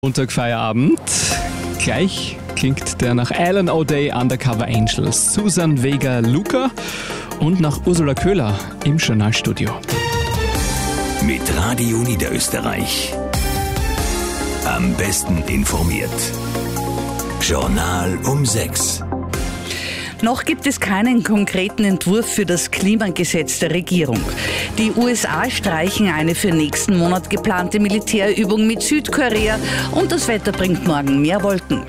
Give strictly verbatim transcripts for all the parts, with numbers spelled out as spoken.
Montag Feierabend. Gleich klingt der nach Alan O'Day Undercover Angels, Susan Vega Luca und nach Ursula Köhler im Journalstudio. Mit Radio Niederösterreich. Am besten informiert. Journal um sechs. Noch gibt es keinen konkreten Entwurf für das Klimagesetz der Regierung. Die U S A streichen eine für nächsten Monat geplante Militärübung mit Südkorea und das Wetter bringt morgen mehr Wolken.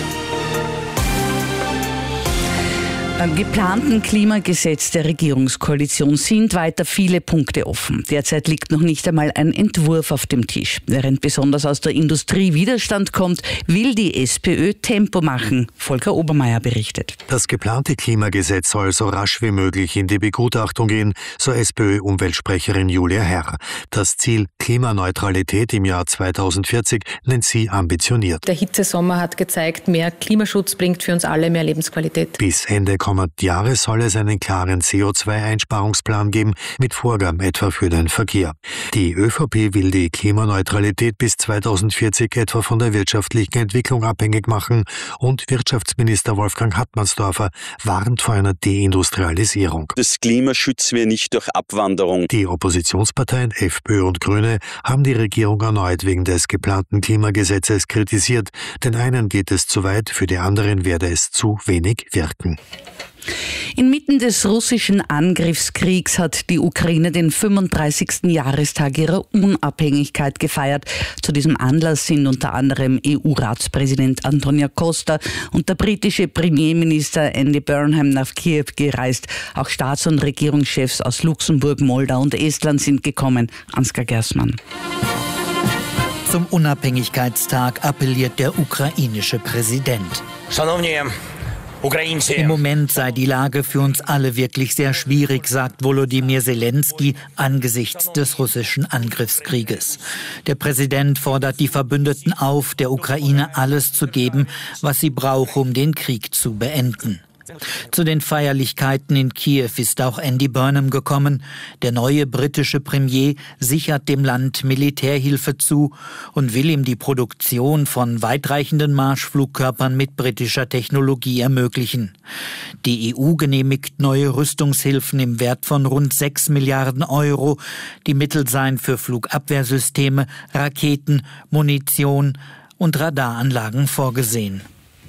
Beim geplanten Klimagesetz der Regierungskoalition sind weiter viele Punkte offen. Derzeit liegt noch nicht einmal ein Entwurf auf dem Tisch. Während besonders aus der Industrie Widerstand kommt, will die SPÖ Tempo machen. Volker Obermeier berichtet. Das geplante Klimagesetz soll so rasch wie möglich in die Begutachtung gehen, so SPÖ-Umweltsprecherin Julia Herr. Das Ziel Klimaneutralität im Jahr zweitausendvierzig nennt sie ambitioniert. Der Hitzesommer hat gezeigt, mehr Klimaschutz bringt für uns alle mehr Lebensqualität. Bis Ende kommenden Jahres soll es einen klaren C O zwei Einsparungsplan geben, mit Vorgaben etwa für den Verkehr. Die ÖVP will die Klimaneutralität bis zweitausendvierzig etwa von der wirtschaftlichen Entwicklung abhängig machen und Wirtschaftsminister Wolfgang Hartmannsdorfer warnt vor einer Deindustrialisierung. Das Klima schützen wir nicht durch Abwanderung. Die Oppositionsparteien FPÖ und Grüne haben die Regierung erneut wegen des geplanten Klimagesetzes kritisiert. Den einen geht es zu weit, für die anderen werde es zu wenig wirken. Inmitten des russischen Angriffskriegs hat die Ukraine den fünfunddreißigsten Jahrestag ihrer Unabhängigkeit gefeiert. Zu diesem Anlass sind unter anderem E U-Ratspräsident Antonio Costa und der britische Premierminister Andy Burnham nach Kiew gereist. Auch Staats- und Regierungschefs aus Luxemburg, Moldau und Estland sind gekommen. Ansgar Gersmann. Zum Unabhängigkeitstag appelliert der ukrainische Präsident. Im Moment sei die Lage für uns alle wirklich sehr schwierig, sagt Volodymyr Zelensky angesichts des russischen Angriffskrieges. Der Präsident fordert die Verbündeten auf, der Ukraine alles zu geben, was sie braucht, um den Krieg zu beenden. Zu den Feierlichkeiten in Kiew ist auch Andy Burnham gekommen. Der neue britische Premier sichert dem Land Militärhilfe zu und will ihm die Produktion von weitreichenden Marschflugkörpern mit britischer Technologie ermöglichen. Die E U genehmigt neue Rüstungshilfen im Wert von rund sechs Milliarden Euro. Die Mittel seien für Flugabwehrsysteme, Raketen, Munition und Radaranlagen vorgesehen.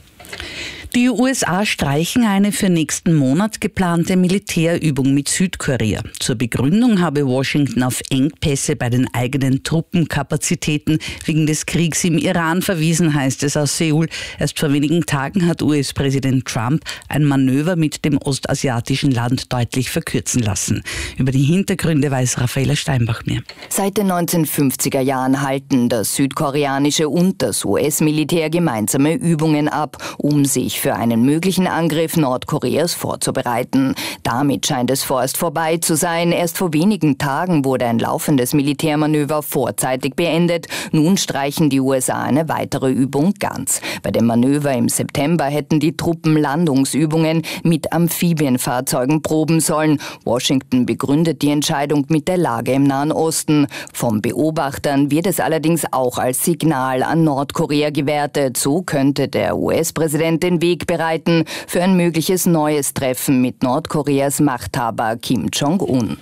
Die U S A streichen eine für nächsten Monat geplante Militärübung mit Südkorea. Zur Begründung habe Washington auf Engpässe bei den eigenen Truppenkapazitäten wegen des Kriegs im Iran verwiesen, heißt es aus Seoul. Erst vor wenigen Tagen hat U S-Präsident Trump ein Manöver mit dem ostasiatischen Land deutlich verkürzen lassen. Über die Hintergründe weiß Raffaela Steinbach mehr. Seit den neunzehnhundertfünfziger Jahren halten das südkoreanische und das U S-Militär gemeinsame Übungen ab, um sich für einen möglichen Angriff Nordkoreas vorzubereiten. Damit scheint es vorerst vorbei zu sein. Erst vor wenigen Tagen wurde ein laufendes Militärmanöver vorzeitig beendet. Nun streichen die U S A eine weitere Übung ganz. Bei dem Manöver im September hätten die Truppen Landungsübungen mit Amphibienfahrzeugen proben sollen. Washington begründet die Entscheidung mit der Lage im Nahen Osten. Von Beobachtern wird es allerdings auch als Signal an Nordkorea gewertet. So könnte der U S-Präsident den Weg bereiten für ein mögliches neues Treffen mit Nordkoreas Machthaber Kim Jong-un.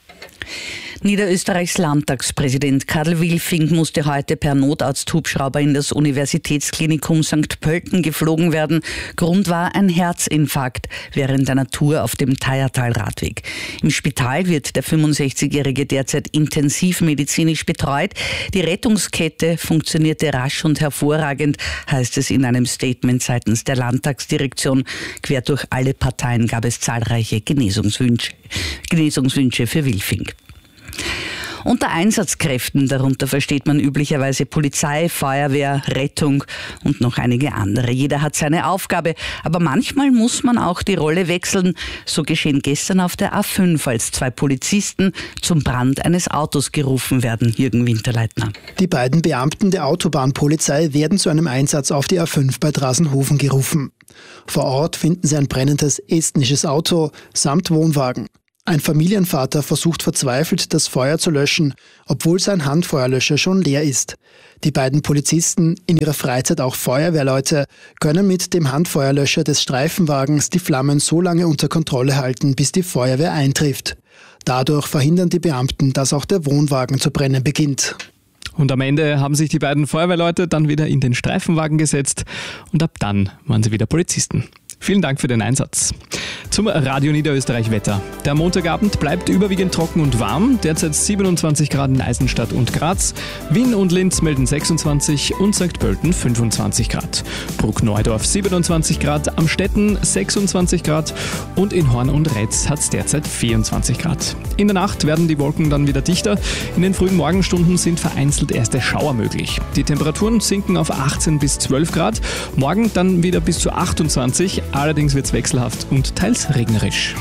Niederösterreichs Landtagspräsident Karl Wilfing musste heute per Notarzthubschrauber in das Universitätsklinikum Sankt Pölten geflogen werden. Grund war ein Herzinfarkt während einer Tour auf dem Theiertal-Radweg. Im Spital wird der fünfundsechzigjährige derzeit intensivmedizinisch betreut. Die Rettungskette funktionierte rasch und hervorragend, heißt es in einem Statement seitens der Landtagsdirektion. Quer durch alle Parteien gab es zahlreiche Genesungswünsche, Genesungswünsche für Wilfing. Unter Einsatzkräften, darunter versteht man üblicherweise Polizei, Feuerwehr, Rettung und noch einige andere. Jeder hat seine Aufgabe, aber manchmal muss man auch die Rolle wechseln. So geschehen gestern auf der A fünf, als zwei Polizisten zum Brand eines Autos gerufen werden. Jürgen Winterleitner. Die beiden Beamten der Autobahnpolizei werden zu einem Einsatz auf die A fünf bei Drasenhofen gerufen. Vor Ort finden sie ein brennendes estnisches Auto samt Wohnwagen. Ein Familienvater versucht verzweifelt, das Feuer zu löschen, obwohl sein Handfeuerlöscher schon leer ist. Die beiden Polizisten, in ihrer Freizeit auch Feuerwehrleute, können mit dem Handfeuerlöscher des Streifenwagens die Flammen so lange unter Kontrolle halten, bis die Feuerwehr eintrifft. Dadurch verhindern die Beamten, dass auch der Wohnwagen zu brennen beginnt. Und am Ende haben sich die beiden Feuerwehrleute dann wieder in den Streifenwagen gesetzt und ab dann waren sie wieder Polizisten. Vielen Dank für den Einsatz. Zum Radio Niederösterreich Wetter. Der Montagabend bleibt überwiegend trocken und warm. Derzeit siebenundzwanzig Grad in Eisenstadt und Graz. Wien und Linz melden sechsundzwanzig und Sankt Pölten fünfundzwanzig Grad. Bruck-Neudorf siebenundzwanzig Grad, Amstetten sechsundzwanzig Grad und in Horn und Retz hat es derzeit vierundzwanzig Grad. In der Nacht werden die Wolken dann wieder dichter. In den frühen Morgenstunden sind vereinzelt erste Schauer möglich. Die Temperaturen sinken auf achtzehn bis zwölf Grad. Morgen dann wieder bis zu achtundzwanzig. Allerdings wird es wechselhaft und teils regnerisch.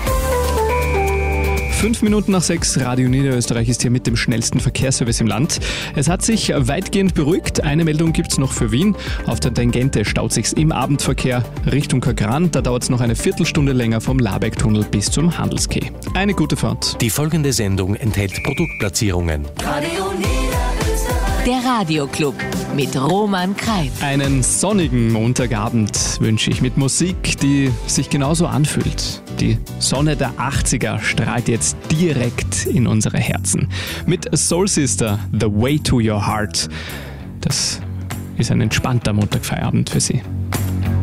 Fünf Minuten nach sechs, Radio Niederösterreich ist hier mit dem schnellsten Verkehrsservice im Land. Es hat sich weitgehend beruhigt. Eine Meldung gibt es noch für Wien. Auf der Tangente staut sich's im Abendverkehr Richtung Kagran. Da dauert es noch eine Viertelstunde länger vom Labeck-Tunnel bis zum Handelskeh. Eine gute Fahrt. Die folgende Sendung enthält Produktplatzierungen. Radio Niederösterreich. Der Radioclub mit Roman Kreid. Einen sonnigen Montagabend wünsche ich mit Musik, die sich genauso anfühlt. Die Sonne der achtziger strahlt jetzt direkt in unsere Herzen. Mit Soul Sister, The Way to Your Heart. Das ist ein entspannter Montagfeierabend für Sie.